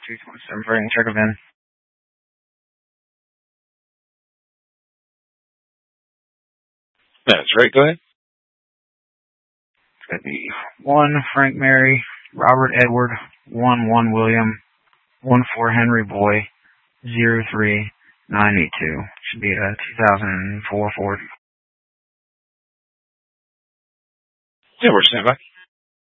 227 Frank, check of in. That's right, go ahead. It's going to be 1 Frank Mary, Robert Edward, 1 William, 14 Henry Boy, 03982. Should be a 2004 Ford. Yeah, we're standing by.